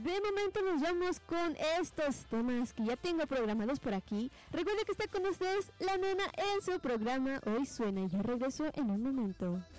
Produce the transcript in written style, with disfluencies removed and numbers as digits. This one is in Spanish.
de momento nos vamos con estos temas que ya tengo programados por aquí. Recuerden que está con ustedes la nena en su programa Hoy Suena y yo regreso en un momento.